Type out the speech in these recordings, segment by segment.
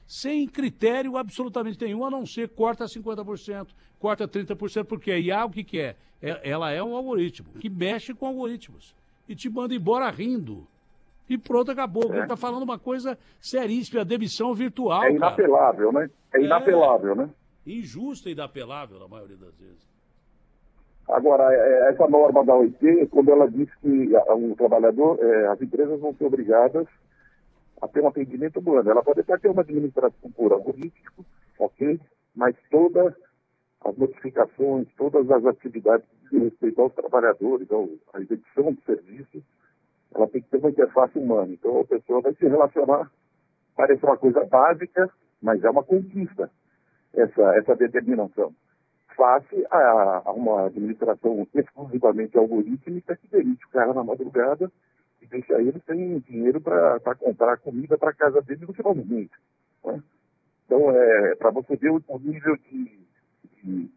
sem critério absolutamente nenhum, a não ser corta 50%, corta 30%, porque a IA o que é? Ela é um algoritmo que mexe com algoritmos e te manda embora rindo. E pronto, acabou. Ele está falando uma coisa seríssima, a demissão virtual, É inapelável, cara. Né? É inapelável, né? Injusta e inapelável, na maioria das vezes. Agora, essa norma da OIT, quando ela diz que o trabalhador, as empresas vão ser obrigadas a ter um atendimento humano. Ela pode até ter uma administração por algoritmo, ok? Mas todas as notificações, todas as atividades que dizem respeito aos trabalhadores, à execução do serviço, ela tem que ter uma interface humana. Então, a pessoa vai se relacionar, parece uma coisa básica, mas é uma conquista, essa determinação. Face a uma administração exclusivamente algorítmica que permite o cara na madrugada e deixa ele sem dinheiro para comprar comida para a casa dele no final do mês. Né? Então, para você ver o nível de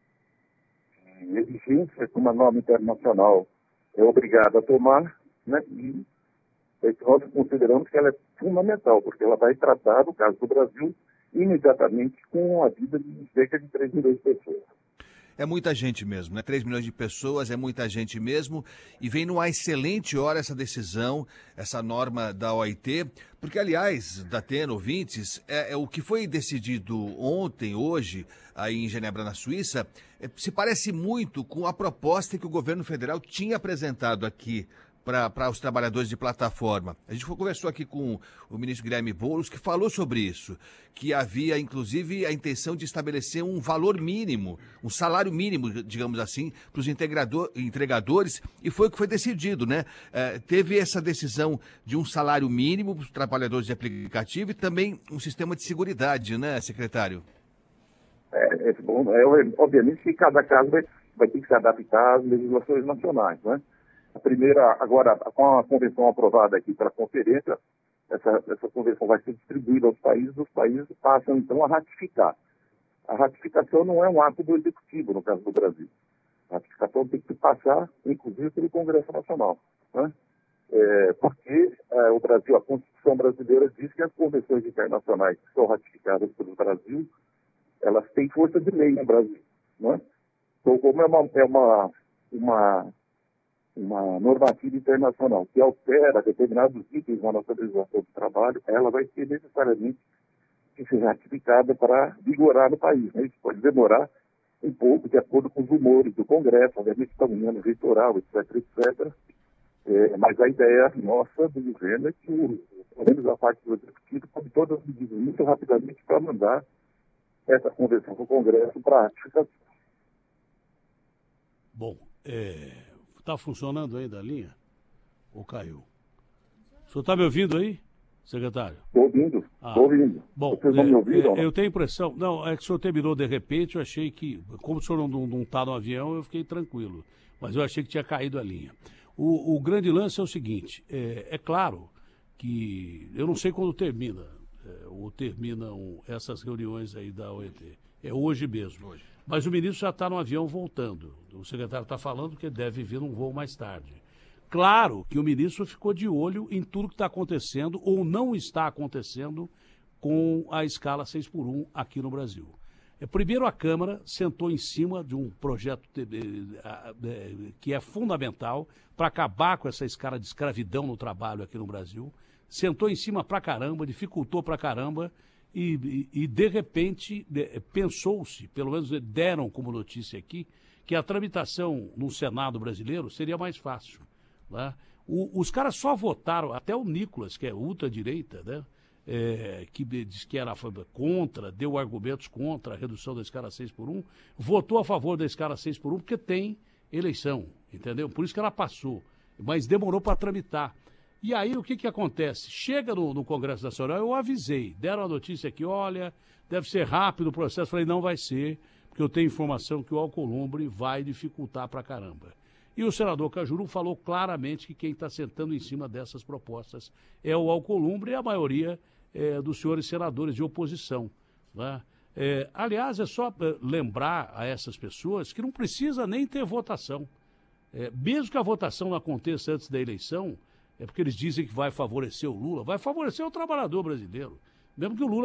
exigência que uma norma internacional é obrigada a tomar, né? E nós consideramos que ela é fundamental, porque ela vai tratar, no caso do Brasil, imediatamente com a vida de cerca de 3 milhões de pessoas. É muita gente mesmo, né? 3 milhões de pessoas, é muita gente mesmo. E vem numa excelente hora essa decisão, essa norma da OIT, porque, aliás, Datena, ouvintes, o que foi decidido ontem, hoje, aí em Genebra, na Suíça, se parece muito com a proposta que o governo federal tinha apresentado aqui para os trabalhadores de plataforma. A gente conversou aqui com o ministro Guilherme Boulos, que falou sobre isso, que havia, inclusive, a intenção de estabelecer um valor mínimo, um salário mínimo, digamos assim, para os entregadores, e foi o que foi decidido, né? Teve essa decisão de um salário mínimo para os trabalhadores de aplicativo e também um sistema de seguridade, né, secretário? Obviamente que cada caso vai ter que se adaptar às legislações nacionais, né? A primeira, agora, com a convenção aprovada aqui pela conferência, essa convenção vai ser distribuída aos países, os países passam, então, a ratificar. A ratificação não é um ato do Executivo, no caso do Brasil. A ratificação tem que passar, inclusive, pelo Congresso Nacional, né? Porque o Brasil, a Constituição brasileira diz que as convenções internacionais que são ratificadas pelo Brasil, elas têm força de lei no Brasil, né? Então, como é uma normativa internacional que altera determinados itens na nossa legislação de trabalho, ela vai ser necessariamente que ser ratificada para vigorar no país, né? Isso pode demorar um pouco, de acordo com os humores do Congresso, obviamente está um ano eleitoral, etc., etc. Mas a ideia nossa do governo é que, pelo menos a parte do Executivo, tome todas as medidas muito rapidamente para mandar essa convenção para o Congresso para ratificação. Bom, está funcionando ainda a linha? Ou caiu? O senhor está me ouvindo aí, secretário? Estou ouvindo, estou ouvindo. Bom, vocês não me ouviram? Eu tenho impressão... Não, é que o senhor terminou de repente, eu achei que... Como o senhor não está no avião, eu fiquei tranquilo. Mas eu achei que tinha caído a linha. O grande lance é o seguinte, é claro que... Eu não sei quando termina, ou terminam essas reuniões aí da OIT. É hoje mesmo. Hoje. Mas o ministro já está no avião voltando. O secretário está falando que deve vir num voo mais tarde. Claro que o ministro ficou de olho em tudo que está acontecendo ou não está acontecendo com a escala 6x1 aqui no Brasil. Primeiro, a Câmara sentou em cima de um projeto que é fundamental para acabar com essa escala de escravidão no trabalho aqui no Brasil. Sentou em cima pra caramba, dificultou pra caramba. E de repente, pensou-se, pelo menos deram como notícia aqui, que a tramitação no Senado brasileiro seria mais fácil. Né? Os caras só votaram, até o Nicolas, que é ultradireita, né? Que diz que era contra, deu argumentos contra a redução da escala 6x1, votou a favor da escala 6x1 porque tem eleição, entendeu? Por isso que ela passou, mas demorou para tramitar. E aí o que acontece? Chega no Congresso Nacional, eu avisei, deram a notícia aqui, olha, deve ser rápido o processo. Falei, não vai ser, porque eu tenho informação que o Alcolumbre vai dificultar pra caramba. E o senador Cajuru falou claramente que quem está sentando em cima dessas propostas é o Alcolumbre e a maioria dos senhores senadores de oposição. Né? Aliás, é só lembrar a essas pessoas que não precisa nem ter votação. Mesmo que a votação não aconteça antes da eleição, é porque eles dizem que vai favorecer o Lula, vai favorecer o trabalhador brasileiro. Mesmo que o Lula